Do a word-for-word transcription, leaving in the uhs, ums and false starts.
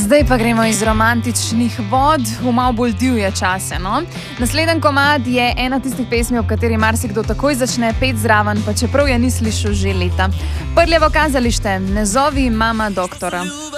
Zdaj pa gremo iz romantičnih vod v malo bolj divje čase. No? Naslednji komad je ena tistih pesmi, ob kateri marsikdo takoj začne pet zraven, pa čeprav je ni slišal že leta. Prljevo kazalište, ne zovi mama doktora.